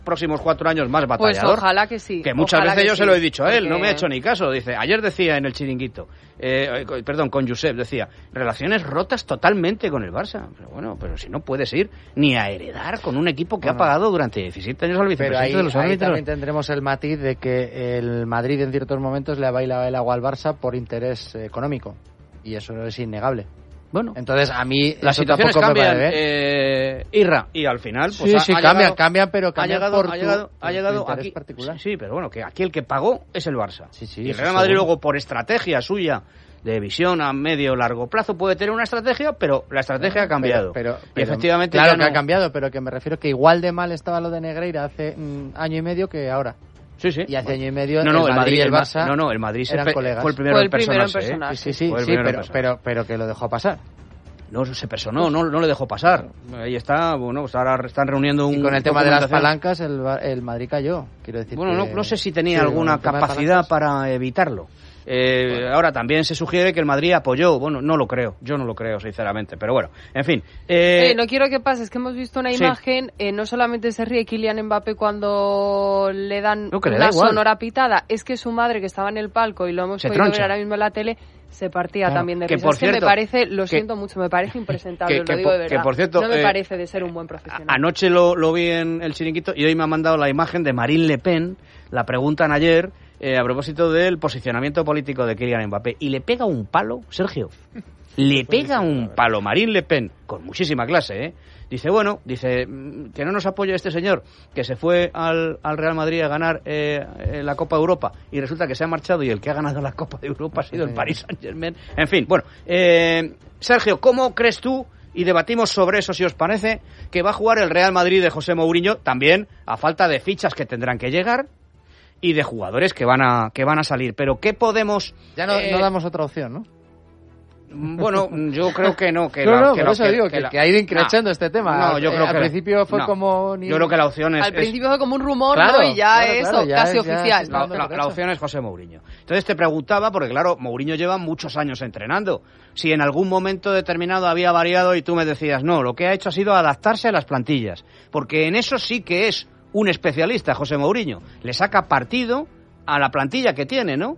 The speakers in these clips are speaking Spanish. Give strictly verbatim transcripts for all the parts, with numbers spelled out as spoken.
próximos cuatro años más batallador. Pues ojalá que sí. Que muchas ojalá veces que yo sí, se lo he dicho a él, porque... no me ha hecho ni caso. Dice, ayer decía en el Chiringuito, eh, perdón, con Josep, decía, relaciones rotas totalmente con el Barça. Pero bueno, pero si no puedes ir ni a heredar con un equipo que bueno, ha pagado durante diecisiete años al vicepresidente pero ahí, de los árbitros. Ahí también tendremos el matiz de que el Madrid en ciertos momentos le ha bailado el agua al Barça por interés económico. Y eso es innegable. Bueno, entonces a mí las situaciones cambian, eh, Irra, y al final pues sí, ha, sí, ha cambian, llegado, cambian, pero cambian ha llegado, por ha tu, llegado, por ha llegado tu aquí, particular. Sí, pero bueno, que aquí el que pagó es el Barça. Sí, sí, y el Real Madrid seguro. luego por estrategia suya de visión a medio largo plazo puede tener una estrategia, pero la estrategia ha cambiado. Pero, pero, y pero efectivamente claro ya que no... ha cambiado, pero que me refiero que igual de mal estaba lo de Negreira hace mm, año y medio que ahora. Sí, sí. Y hace bueno. año y medio no, no, el Madrid y el Barça no, no, el Madrid se eran pe- colegas. fue el primero, fue el en primero en personarse. personar. ¿eh? Sí, sí, sí, sí pero, pero, pero que lo dejó pasar. No, se personó, no, no le dejó pasar. Ahí está, bueno, pues ahora están reuniendo un... Y con el tema de las palancas, el, el Madrid cayó, quiero decir. Bueno, que... no, no sé si tenía sí, alguna capacidad para evitarlo. Eh, bueno. Ahora también se sugiere que el Madrid apoyó. Bueno, no lo creo, yo no lo creo, sinceramente. Pero bueno, en fin. Eh... Eh, no quiero que pase, es que hemos visto una imagen, sí. eh, no solamente se ríe Kylian Mbappé cuando le dan no, le una da sonora pitada, es que su madre, que estaba en el palco y lo hemos se podido troncha. ver ahora mismo en la tele, se partía claro, también de que risa. por es que cierto, me parece, lo que, siento mucho, me parece impresentable, que, que, lo digo de verdad. Que por cierto, no me eh, parece de ser un buen profesional. Anoche lo, lo vi en el Chiringuito y hoy me ha mandado la imagen de Marine Le Pen, la preguntan ayer, eh, a propósito del posicionamiento político de Kylian Mbappé, y le pega un palo, Sergio, le pega un palo Marine Le Pen, con muchísima clase, ¿eh? Dice, bueno, dice que no nos apoya este señor que se fue al, al Real Madrid a ganar eh, la Copa de Europa y resulta que se ha marchado y el que ha ganado la Copa de Europa ha sido el Paris Saint-Germain. En fin, bueno, eh, Sergio, ¿cómo crees tú, y debatimos sobre eso si os parece, que va a jugar el Real Madrid de José Mourinho, también a falta de fichas que tendrán que llegar y de jugadores que van a que van a salir? Pero ¿qué podemos...? Ya no, eh, no damos otra opción, ¿no? Bueno, yo creo que no. Que no, la, no, que por la, eso que, digo que, que, la, que ha ido increchando no, este tema. No, yo creo eh, que... Al principio fue no, como... Ni... Yo creo que la opción es... Al principio fue como un rumor, claro, ¿no? Y ya claro, eso, claro, ya casi es, oficial. La, la, la opción es José Mourinho. Entonces te preguntaba, porque claro, Mourinho lleva muchos años entrenando. Si en algún momento determinado había variado y tú me decías, no, lo que ha hecho ha sido adaptarse a las plantillas. Porque en eso sí que es un especialista, José Mourinho. Le saca partido a la plantilla que tiene, ¿no?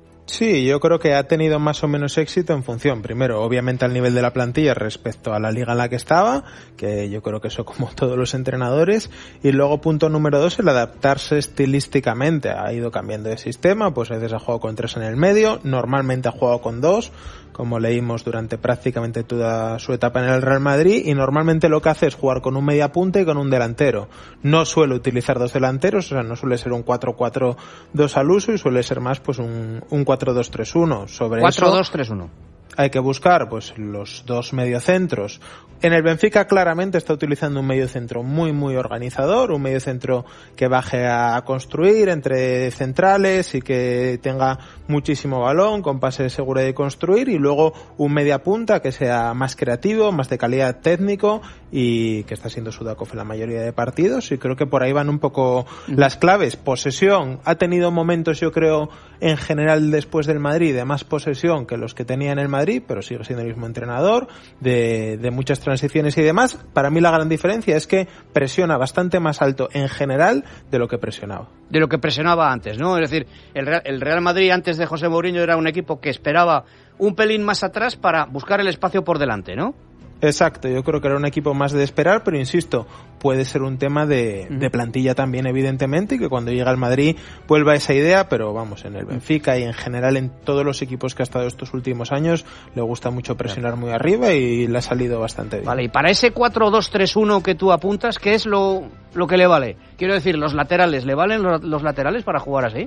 Sí, yo creo que ha tenido más o menos éxito en función, primero, obviamente al nivel de la plantilla respecto a la liga en la que estaba, que yo creo que eso como todos los entrenadores, y luego punto número dos, el adaptarse estilísticamente. Ha ido cambiando de sistema, pues a veces ha jugado con tres en el medio, normalmente ha jugado con dos, como leímos durante prácticamente toda su etapa en el Real Madrid, y normalmente lo que hace es jugar con un mediapunta y con un delantero. No suele utilizar dos delanteros, o sea, no suele ser un cuatro cuatro dos al uso, y suele ser más pues un, un cuatro dos tres uno. Sobre cuatro dos eso tres uno. hay que buscar pues los dos mediocentros. En el Benfica claramente está utilizando un mediocentro muy muy organizador, un mediocentro que baje a construir entre centrales y que tenga muchísimo balón, con pase de seguridad y construir, y luego un mediapunta que sea más creativo, más de calidad técnico y que está siendo Sudakov en la mayoría de partidos, y creo que por ahí van un poco las claves. Posesión, ha tenido momentos yo creo en general después del Madrid de más posesión que los que tenía en el Madrid, pero sigue siendo el mismo entrenador, de, de muchas transiciones y demás. Para mí la gran diferencia es que presiona bastante más alto en general de lo que presionaba. De lo que presionaba antes, ¿no? Es decir, el Real, el Real Madrid antes de José Mourinho era un equipo que esperaba un pelín más atrás para buscar el espacio por delante, ¿no? Exacto, yo creo que era un equipo más de esperar, pero insisto, puede ser un tema de, de plantilla también, evidentemente, y que cuando llega al Madrid vuelva esa idea, pero vamos, en el Benfica y en general en todos los equipos que ha estado estos últimos años le gusta mucho presionar muy arriba y le ha salido bastante bien. Vale, y para ese cuatro dos tres uno que tú apuntas, ¿qué es lo, lo que le vale? Quiero decir, ¿los laterales, le valen los, los laterales para jugar así?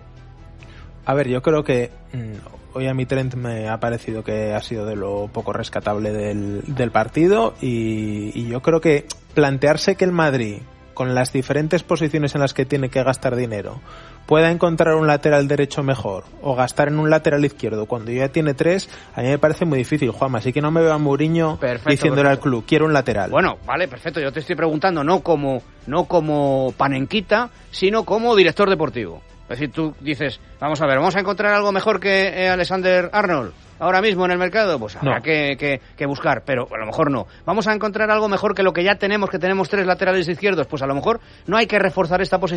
A ver, yo creo que mmm, hoy a mí Trent me ha parecido que ha sido de lo poco rescatable del, del partido, y, y yo creo que plantearse que el Madrid, con las diferentes posiciones en las que tiene que gastar dinero, pueda encontrar un lateral derecho mejor o gastar en un lateral izquierdo cuando ya tiene tres, a mí me parece muy difícil, Juanma. Así que no me veo a Mourinho perfecto, diciéndole perfecto. al club, quiero un lateral. Bueno, vale, perfecto. Yo te estoy preguntando no como, no como panenquita, sino como director deportivo. Es decir, tú dices, vamos a ver, ¿vamos a encontrar algo mejor que eh, Alexander Arnold ahora mismo en el mercado? Pues habrá No. que, que, que buscar, pero a lo mejor no. ¿Vamos a encontrar algo mejor que lo que ya tenemos, que tenemos tres laterales izquierdos? Pues a lo mejor no hay que reforzar esta posición